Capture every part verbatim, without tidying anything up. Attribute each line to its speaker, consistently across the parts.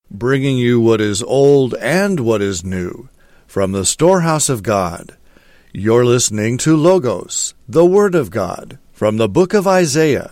Speaker 1: bringing you what is old and what is new, from the storehouse of God. You're listening to Logos, the Word of God, from the book of Isaiah.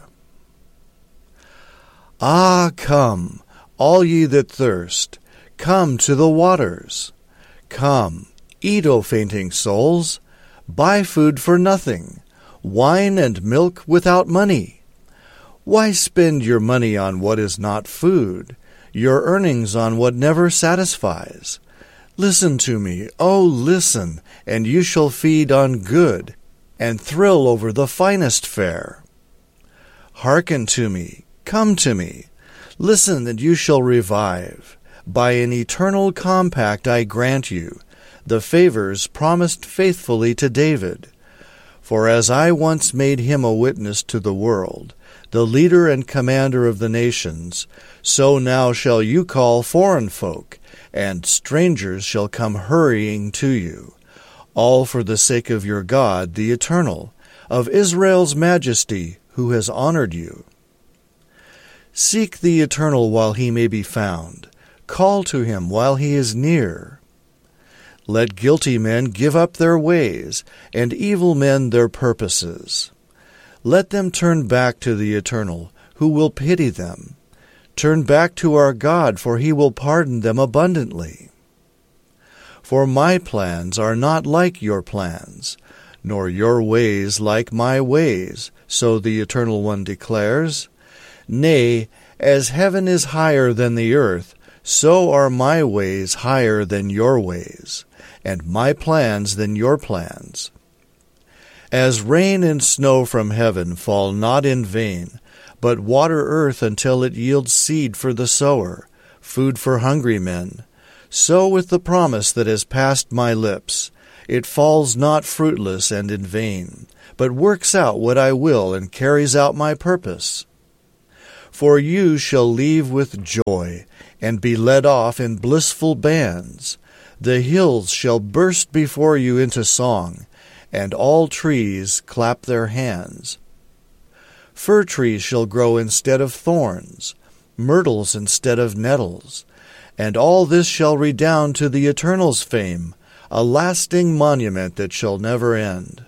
Speaker 1: Ah, come, all ye that thirst, come to the waters. Come, eat, O fainting souls, buy food for nothing, wine and milk without money. Why spend your money on what is not food, your earnings on what never satisfies? Listen to me, oh listen, and you shall feed on good, and thrill over the finest fare. Hearken to me, come to me, listen, and you shall revive. By an eternal compact I grant you the favors promised faithfully to David. For as I once made him a witness to the world, the leader and commander of the nations, so now shall you call foreign folk, and strangers shall come hurrying to you, all for the sake of your God, the Eternal, of Israel's majesty, who has honored you. Seek the Eternal while he may be found. Call to him while he is near. Let guilty men give up their ways, and evil men their purposes. Let them turn back to the Eternal, who will pity them. Turn back to our God, for he will pardon them abundantly. For my plans are not like your plans, nor your ways like my ways, so the Eternal One declares. Nay, as heaven is higher than the earth, so are my ways higher than your ways, and my plans than your plans. As rain and snow from heaven fall not in vain, but water earth until it yields seed for the sower, food for hungry men, so with the promise that has passed my lips, it falls not fruitless and in vain, but works out what I will and carries out my purpose. For you shall leave with joy, and be led off in blissful bands. The hills shall burst before you into song, and all trees clap their hands. Fir trees shall grow instead of thorns, myrtles instead of nettles, and all this shall redound to the Eternal's fame, a lasting monument that shall never end.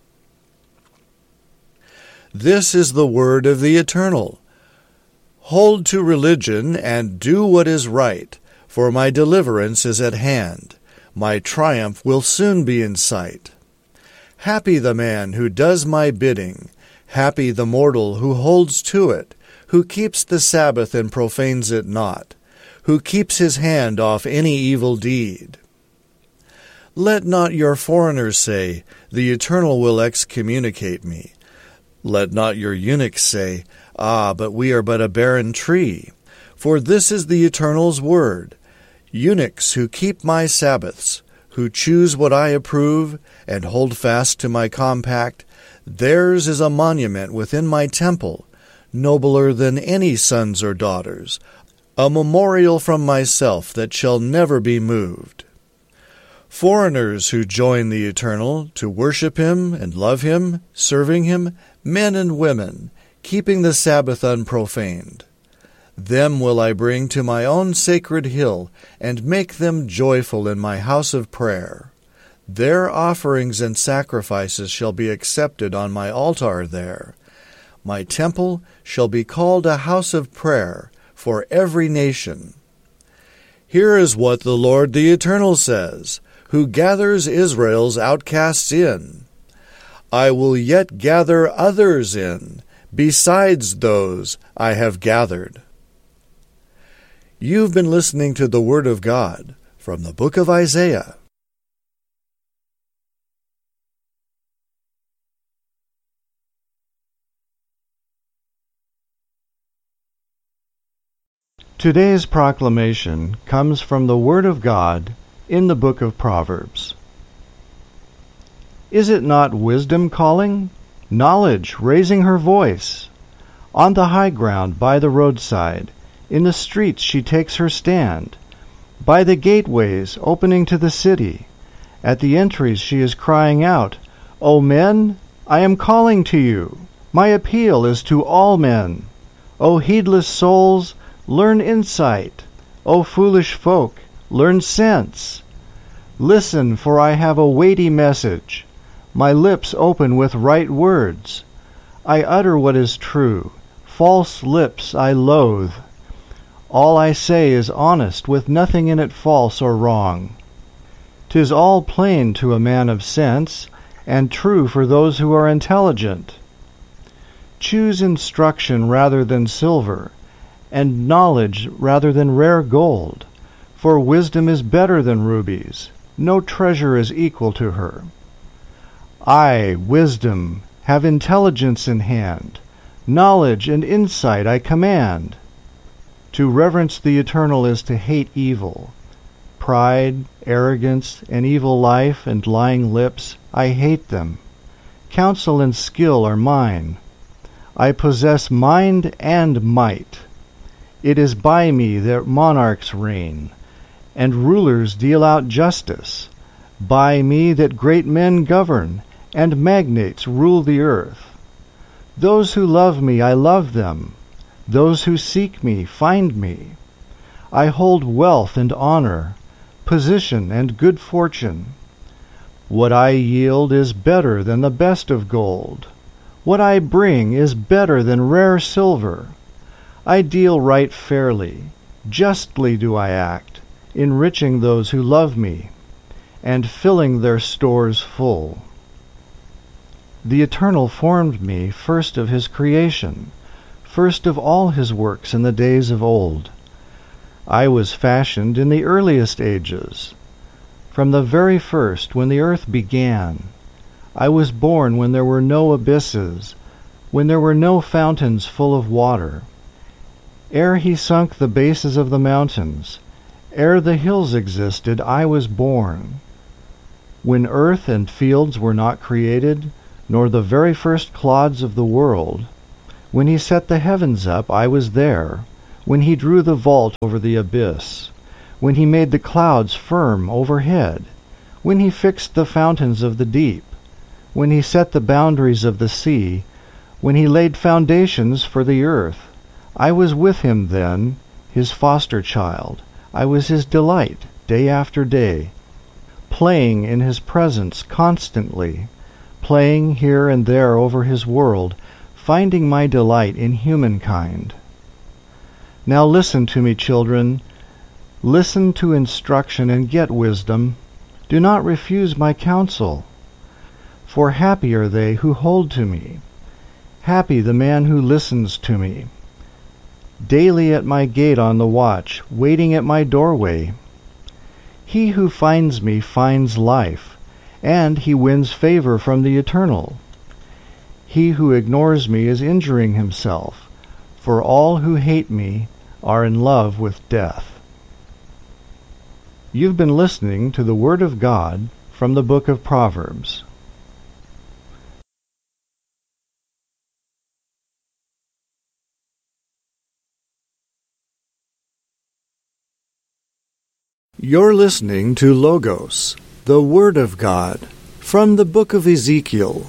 Speaker 1: This is the word of the Eternal. Hold to religion and do what is right, for my deliverance is at hand. My triumph will soon be in sight. Happy the man who does my bidding, happy the mortal who holds to it, who keeps the Sabbath and profanes it not, who keeps his hand off any evil deed. Let not your foreigners say, the Eternal will excommunicate me. Let not your eunuchs say, ah, but we are but a barren tree. For this is the Eternal's word. Eunuchs who keep my Sabbaths, who choose what I approve, and hold fast to my compact, theirs is a monument within my temple, nobler than any sons or daughters, a memorial from myself that shall never be moved. Foreigners who join the Eternal to worship him and love him, serving him, men and women, keeping the Sabbath unprofaned. Them will I bring to my own sacred hill, and make them joyful in my house of prayer. Their offerings and sacrifices shall be accepted on my altar there. My temple shall be called a house of prayer for every nation. Here is what the Lord the Eternal says, who gathers Israel's outcasts in. I will yet gather others in, besides those I have gathered. You've been listening to the Word of God from the book of Isaiah.
Speaker 2: Today's proclamation comes from the Word of God in the book of Proverbs. Is it not wisdom calling? Knowledge raising her voice? On the high ground by the roadside, in the streets she takes her stand. By the gateways opening to the city, at the entries she is crying out, O men, I am calling to you. My appeal is to all men. O heedless souls, learn insight. O foolish folk, learn sense. Listen, for I have a weighty message. My lips open with right words. I utter what is true. False lips I loathe. All I say is honest, with nothing in it false or wrong. 'Tis all plain to a man of sense, and true for those who are intelligent. Choose instruction rather than silver, and knowledge rather than rare gold, for wisdom is better than rubies. No treasure is equal to her. I, wisdom, have intelligence in hand. Knowledge and insight I command. To reverence the Eternal is to hate evil. Pride, arrogance, and evil life and lying lips, I hate them. Counsel and skill are mine. I possess mind and might. It is by me that monarchs reign, and rulers deal out justice. By me that great men govern, and magnates rule the earth. Those who love me, I love them. Those who seek me, find me. I hold wealth and honor, position and good fortune. What I yield is better than the best of gold. What I bring is better than rare silver. I deal right fairly, justly do I act, enriching those who love me, and filling their stores full. The Eternal formed me first of his creation, first of all his works in the days of old. I was fashioned in the earliest ages. From the very first, when the earth began, I was born when there were no abysses, when there were no fountains full of water. Ere he sunk the bases of the mountains, ere the hills existed, I was born. When earth and fields were not created, nor the very first clods of the world, when he set the heavens up, I was there. When he drew the vault over the abyss, when he made the clouds firm overhead, when he fixed the fountains of the deep, when he set the boundaries of the sea, when he laid foundations for the earth, I was with him then, his foster child. I was his delight, day after day, playing in his presence constantly, playing here and there over his world, finding my delight in humankind. Now listen to me, children. Listen to instruction and get wisdom. Do not refuse my counsel. For happy are they who hold to me. Happy the man who listens to me. Daily at my gate on the watch, waiting at my doorway. He who finds me finds life, and he wins favor from the Eternal. He who ignores me is injuring himself, for all who hate me are in love with death. You've been listening to the Word of God from the book of Proverbs.
Speaker 1: You're listening to Logos, the Word of God, from the book of Ezekiel.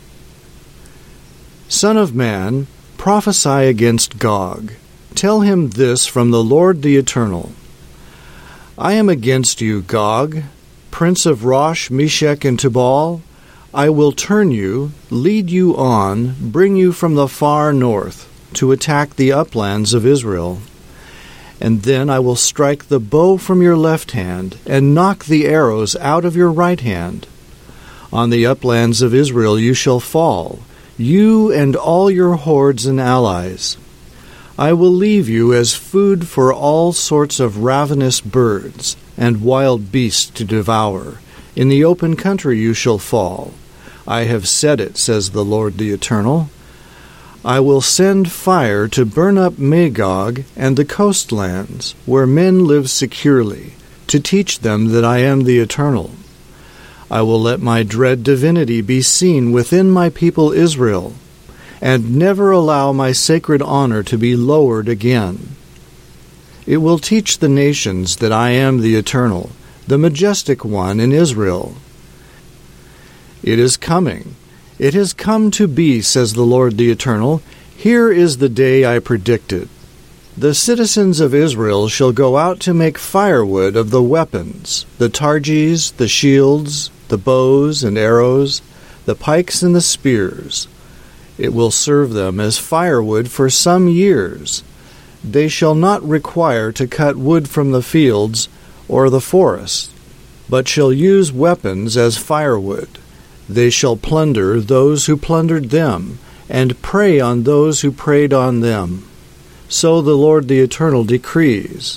Speaker 1: Son of man, prophesy against Gog. Tell him this from the Lord the Eternal. I am against you, Gog, prince of Rosh, Meshech, and Tubal. I will turn you, lead you on, bring you from the far north, to attack the uplands of Israel. And then I will strike the bow from your left hand, and knock the arrows out of your right hand. On the uplands of Israel you shall fall, you and all your hordes and allies. I will leave you as food for all sorts of ravenous birds and wild beasts to devour. In the open country you shall fall. I have said it, says the Lord the Eternal. I will send fire to burn up Magog and the coastlands, where men live securely, to teach them that I am the Eternal. I will let my dread divinity be seen within my people Israel, and never allow my sacred honor to be lowered again. It will teach the nations that I am the Eternal, the majestic one in Israel. It is coming. It has come to be, says the Lord the Eternal. Here is the day I predicted. The citizens of Israel shall go out to make firewood of the weapons, the targes, the shields, the bows and arrows, the pikes and the spears. It will serve them as firewood for some years. They shall not require to cut wood from the fields or the forests, but shall use weapons as firewood. They shall plunder those who plundered them, and prey on those who preyed on them. So the Lord the Eternal decrees.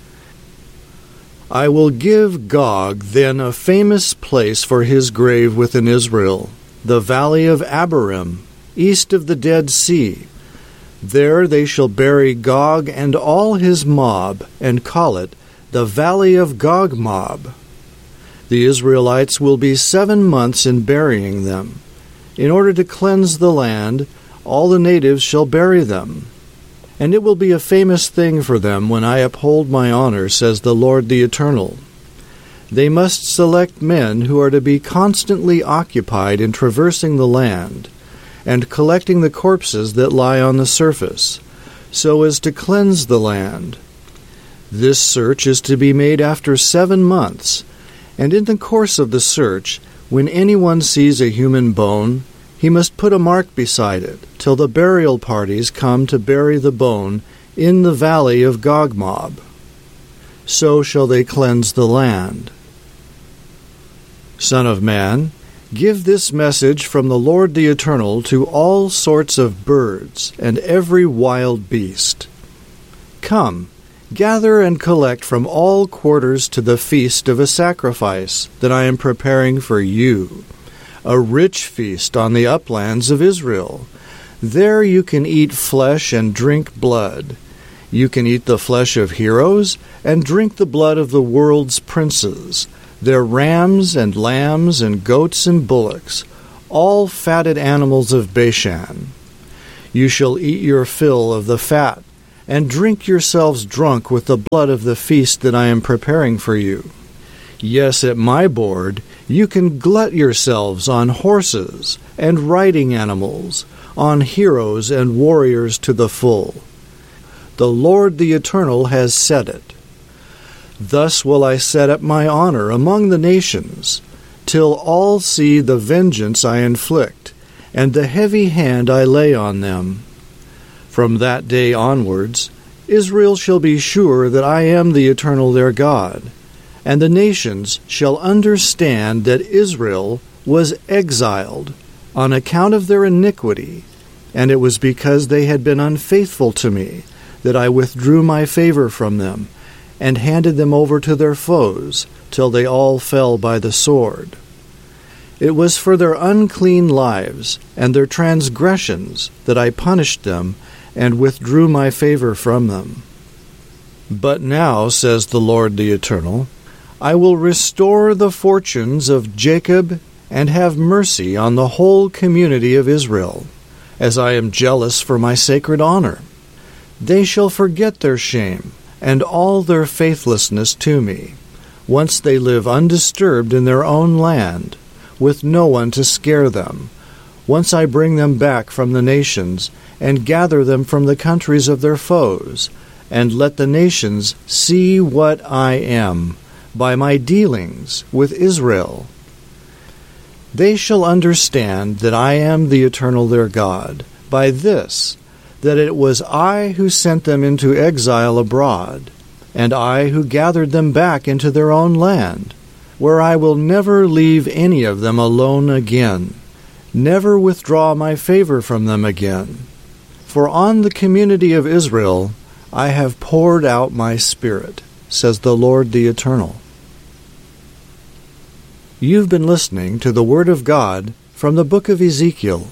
Speaker 1: I will give Gog then a famous place for his grave within Israel, the valley of Abarim, east of the Dead Sea. There they shall bury Gog and all his mob, and call it the valley of Gog mob. The Israelites will be seven months in burying them. In order to cleanse the land, all the natives shall bury them. And it will be a famous thing for them when I uphold my honor, says the Lord the Eternal. They must select men who are to be constantly occupied in traversing the land, and collecting the corpses that lie on the surface, so as to cleanse the land. This search is to be made after seven months, and in the course of the search, when anyone sees a human bone, he must put a mark beside it, till the burial parties come to bury the bone in the valley of Gogmob. So shall they cleanse the land. Son of man, give this message from the Lord the Eternal to all sorts of birds and every wild beast. Come, gather and collect from all quarters to the feast of a sacrifice that I am preparing for you, a rich feast on the uplands of Israel. There you can eat flesh and drink blood. You can eat the flesh of heroes and drink the blood of the world's princes, their rams and lambs and goats and bullocks, all fatted animals of Bashan. You shall eat your fill of the fat, and drink yourselves drunk with the blood of the feast that I am preparing for you. Yes, at my board you can glut yourselves on horses and riding animals, on heroes and warriors to the full. The Lord the Eternal has said it. Thus will I set up my honor among the nations, till all see the vengeance I inflict, and the heavy hand I lay on them. From that day onwards, Israel shall be sure that I am the Eternal their God, and the nations shall understand that Israel was exiled on account of their iniquity, and it was because they had been unfaithful to me that I withdrew my favor from them, and handed them over to their foes, till they all fell by the sword. It was for their unclean lives and their transgressions that I punished them, and withdrew my favor from them. But now, says the Lord the Eternal, I will restore the fortunes of Jacob, and have mercy on the whole community of Israel, as I am jealous for my sacred honor. They shall forget their shame, and all their faithlessness to me, once they live undisturbed in their own land, with no one to scare them, once I bring them back from the nations, and gather them from the countries of their foes, and let the nations see what I am, by my dealings with Israel. They shall understand that I am the Eternal their God, by this, that it was I who sent them into exile abroad, and I who gathered them back into their own land, where I will never leave any of them alone again, never withdraw my favor from them again. For on the community of Israel I have poured out my Spirit, says the Lord the Eternal. You've been listening to the Word of God from the book of Ezekiel.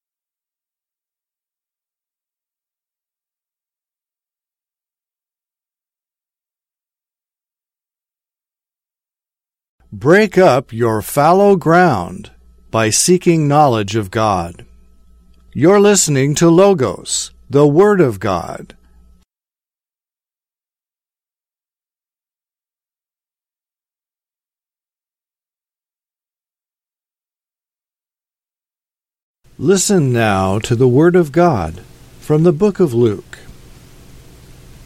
Speaker 1: Break up your fallow ground by seeking knowledge of God. You're listening to Logos, the Word of God. Listen now to the Word of God from the book of Luke.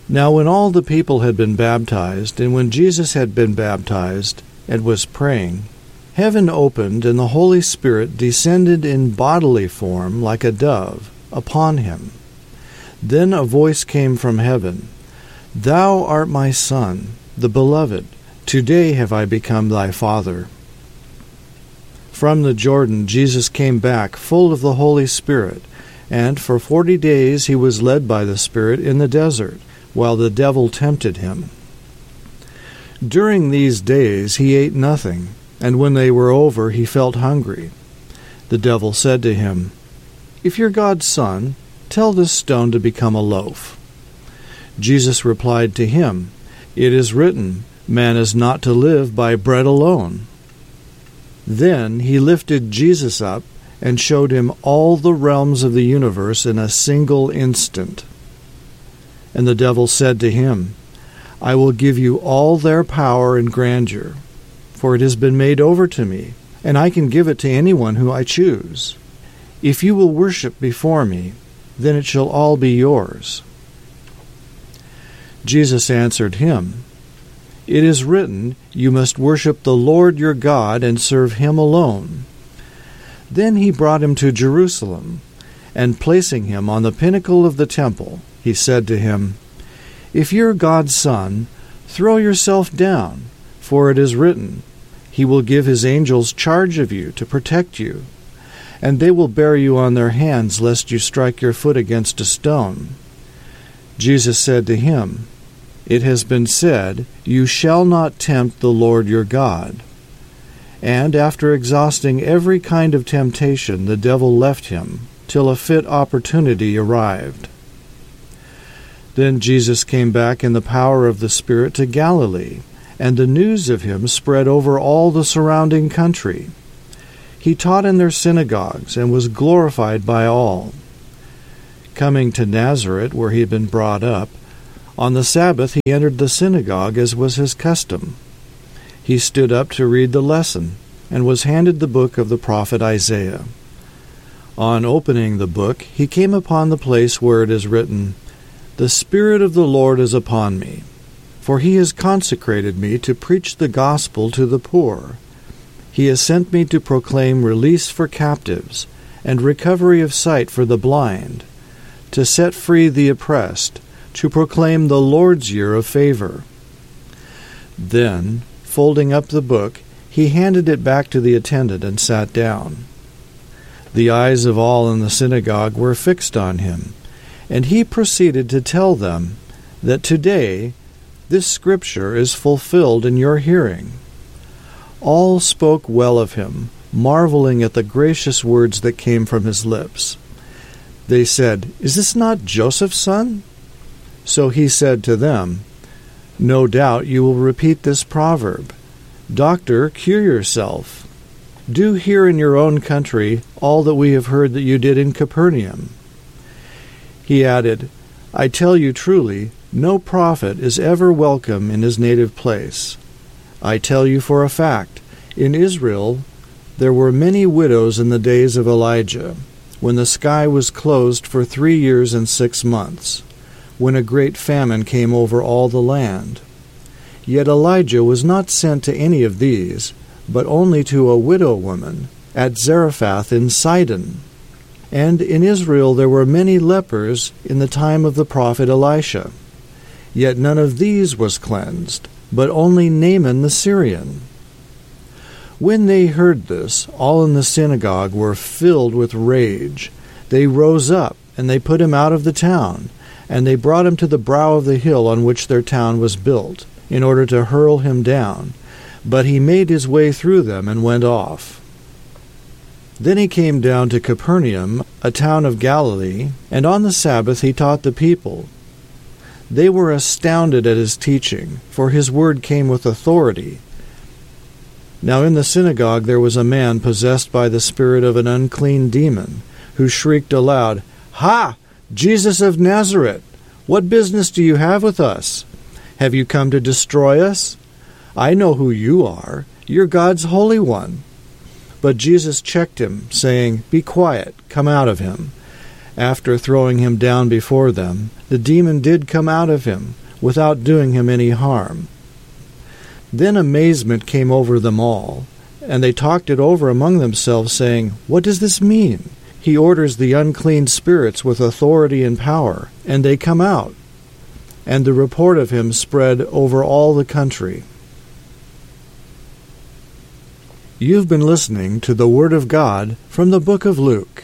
Speaker 1: Now when all the people had been baptized, and when Jesus had been baptized and was praying, heaven opened, and the Holy Spirit descended in bodily form like a dove upon him. Then a voice came from heaven, "Thou art my Son, the beloved. Today have I become thy Father." From the Jordan Jesus came back full of the Holy Spirit, and for forty days he was led by the Spirit in the desert, while the devil tempted him. During these days he ate nothing, and when they were over he felt hungry. The devil said to him, "If you're God's Son, tell this stone to become a loaf." Jesus replied to him, "It is written, man is not to live by bread alone." Then he lifted Jesus up and showed him all the realms of the universe in a single instant. And the devil said to him, "I will give you all their power and grandeur, for it has been made over to me, and I can give it to anyone who I choose. If you will worship before me, then it shall all be yours." Jesus answered him, "It is written, you must worship the Lord your God and serve him alone." Then he brought him to Jerusalem, and placing him on the pinnacle of the temple, he said to him, "If you're God's Son, throw yourself down, for it is written, he will give his angels charge of you to protect you, and they will bear you on their hands lest you strike your foot against a stone." Jesus said to him, "It has been said, you shall not tempt the Lord your God." And after exhausting every kind of temptation, the devil left him, till a fit opportunity arrived. Then Jesus came back in the power of the Spirit to Galilee, and the news of him spread over all the surrounding country. He taught in their synagogues and was glorified by all. Coming to Nazareth, where he had been brought up, on the Sabbath he entered the synagogue as was his custom. He stood up to read the lesson, and was handed the book of the prophet Isaiah. On opening the book, he came upon the place where it is written, "The Spirit of the Lord is upon me, for he has consecrated me to preach the gospel to the poor. He has sent me to proclaim release for captives, and recovery of sight for the blind, to set free the oppressed, to proclaim the Lord's year of favor." Then, folding up the book, he handed it back to the attendant and sat down. The eyes of all in the synagogue were fixed on him, and he proceeded to tell them that today this scripture is fulfilled in your hearing. All spoke well of him, marveling at the gracious words that came from his lips. They said, "Is this not Joseph's son?" So he said to them, "No doubt you will repeat this proverb, 'Doctor, cure yourself. Do here in your own country all that we have heard that you did in Capernaum.'" He added, "I tell you truly, no prophet is ever welcome in his native place. I tell you for a fact, in Israel there were many widows in the days of Elijah, when the sky was closed for three years and six months, when a great famine came over all the land. Yet Elijah was not sent to any of these, but only to a widow woman at Zarephath in Sidon. And in Israel there were many lepers in the time of the prophet Elisha. Yet none of these was cleansed, but only Naaman the Syrian." When they heard this, all in the synagogue were filled with rage. They rose up, and they put him out of the town, and they brought him to the brow of the hill on which their town was built, in order to hurl him down. But he made his way through them and went off. Then he came down to Capernaum, a town of Galilee, and on the Sabbath he taught the people. They were astounded at his teaching, for his word came with authority. Now in the synagogue there was a man possessed by the spirit of an unclean demon, who shrieked aloud, "Ha! Jesus of Nazareth! What business do you have with us? Have you come to destroy us? I know who you are. You're God's Holy One." But Jesus checked him, saying, "Be quiet, come out of him." After throwing him down before them, the demon did come out of him, without doing him any harm. Then amazement came over them all, and they talked it over among themselves, saying, "What does this mean? He orders the unclean spirits with authority and power, and they come out." And the report of him spread over all the country. You've been listening to the Word of God from the book of Luke.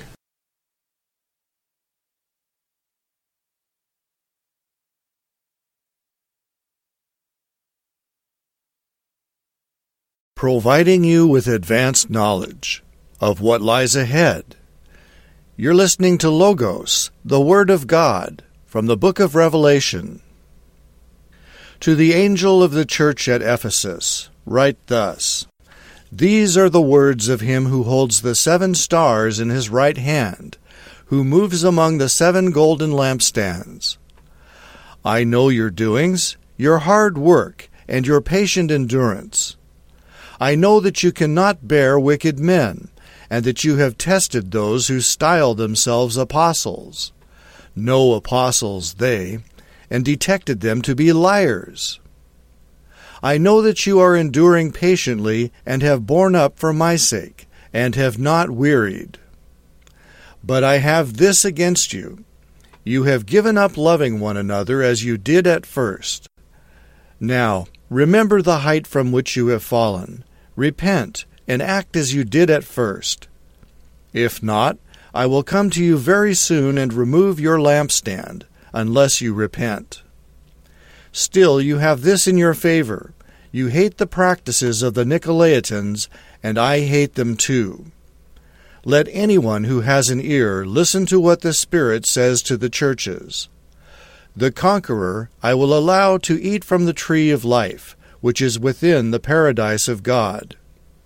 Speaker 1: Providing you with advanced knowledge of what lies ahead. You're listening to Logos, the Word of God, from the book of Revelation. To the angel of the church at Ephesus, write thus: These are the words of him who holds the seven stars in his right hand, who moves among the seven golden lampstands. I know your doings, your hard work, and your patient endurance. I know that you cannot bear wicked men, and that you have tested those who style themselves apostles. No apostles they, and detected them to be liars. I know that you are enduring patiently, and have borne up for my sake, and have not wearied. But I have this against you: you have given up loving one another as you did at first. Now, remember the height from which you have fallen. Repent, and act as you did at first. If not, I will come to you very soon and remove your lampstand, unless you repent. Still, you have this in your favor: you hate the practices of the Nicolaitans, and I hate them too. Let anyone who has an ear listen to what the Spirit says to the churches. The conqueror I will allow to eat from the tree of life, which is within the paradise of God.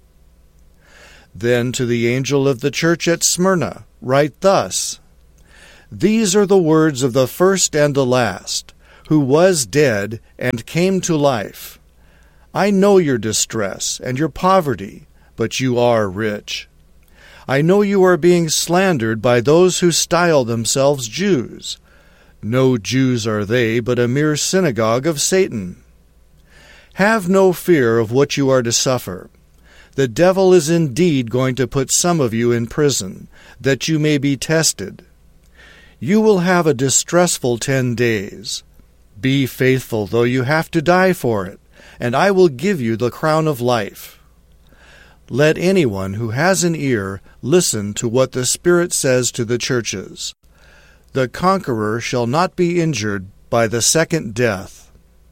Speaker 1: Then to the angel of the church at Smyrna write thus: These are the words of the first and the last, who was dead and came to life. I know your distress and your poverty, but you are rich. I know you are being slandered by those who style themselves Jews. No Jews are they, but a mere synagogue of Satan. Have no fear of what you are to suffer. The devil is indeed going to put some of you in prison, that you may be tested. You will have a distressful ten days. Be faithful, though you have to die for it, and I will give you the crown of life. Let anyone who has an ear listen to what the Spirit says to the churches. The conqueror shall not be injured by the second death.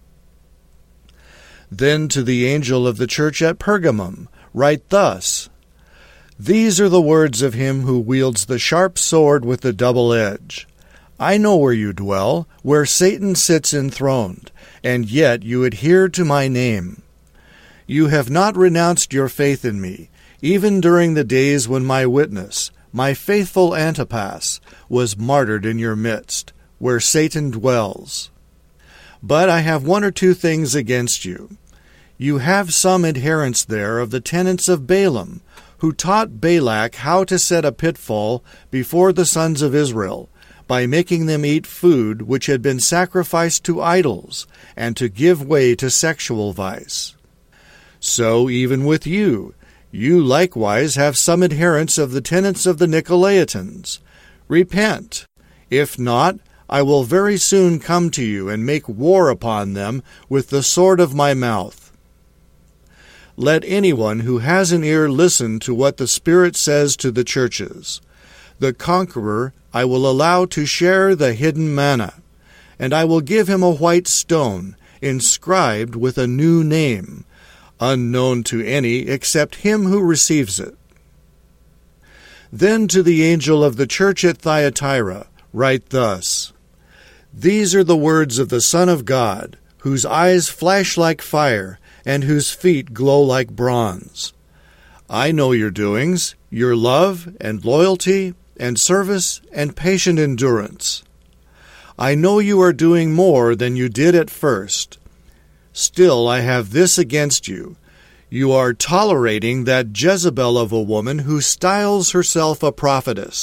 Speaker 1: Then to the angel of the church at Pergamum write thus: These are the words of him who wields the sharp sword with the double edge. I know where you dwell, where Satan sits enthroned, and yet you adhere to my name. You have not renounced your faith in me, even during the days when my witness, my faithful Antipas, was martyred in your midst, where Satan dwells. But I have one or two things against you. You have some adherents there of the tenets of Balaam, who taught Balak how to set a pitfall before the sons of Israel, by making them eat food which had been sacrificed to idols, and to give way to sexual vice. So even with you, you likewise have some adherents of the tenets of the Nicolaitans. Repent. If not, I will very soon come to you and make war upon them with the sword of my mouth. Let anyone who has an ear listen to what the Spirit says to the churches. The conqueror I will allow to share the hidden manna, and I will give him a white stone, inscribed with a new name, unknown to any except him who receives it. Then to the angel of the church at Thyatira write thus: These are the words of the Son of God, whose eyes flash like fire, and whose feet glow like bronze. I know your doings, your love and loyalty and service and patient endurance. I know you are doing more than you did at first. Still, I have this against you. You are tolerating that Jezebel of a woman who styles herself a prophetess,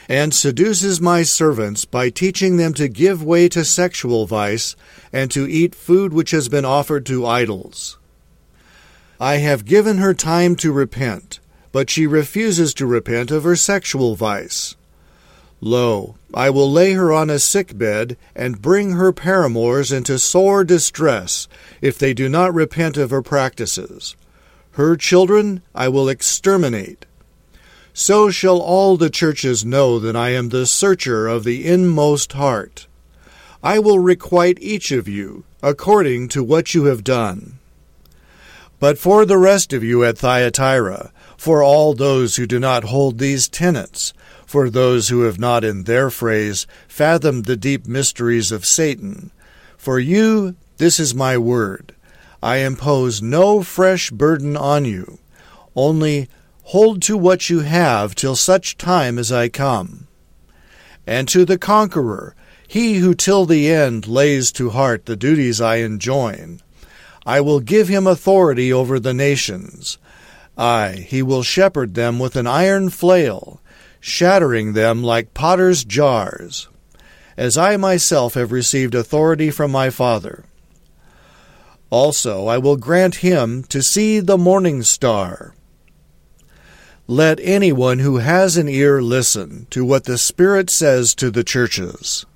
Speaker 1: and seduces my servants by teaching them to give way to sexual vice and to eat food which has been offered to idols. I have given her time to repent, but she refuses to repent of her sexual vice. Lo, I will lay her on a sick bed, and bring her paramours into sore distress, if they do not repent of her practices. Her children I will exterminate. So shall all the churches know that I am the searcher of the inmost heart. I will requite each of you according to what you have done. But for the rest of you at Thyatira, for all those who do not hold these tenets, for those who have not in their phrase fathomed the deep mysteries of Satan, for you this is my word. I impose no fresh burden on you, only hold to what you have till such time as I come. And to the conqueror, he who till the end lays to heart the duties I enjoin, I will give him authority over the nations. Aye, he will shepherd them with an iron flail, shattering them like potter's jars, as I myself have received authority from my Father. Also I will grant him to see the morning star. Let anyone who has an ear listen to what the Spirit says to the churches.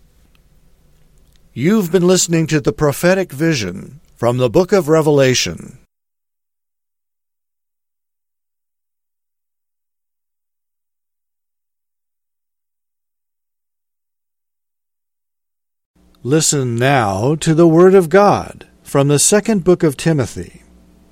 Speaker 1: You've been listening to the prophetic vision from the book of Revelation. Listen now to the Word of God from the second book of Timothy.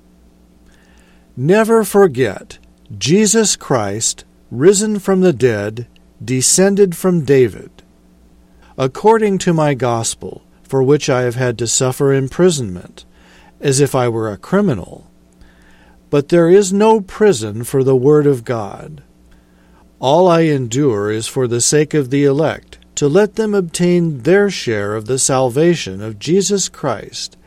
Speaker 1: Never forget, Jesus Christ, risen from the dead, descended from David, according to my gospel, for which I have had to suffer imprisonment, as if I were a criminal. But there is no prison for the word of God. All I endure is for the sake of the elect, to let them obtain their share of the salvation of Jesus Christ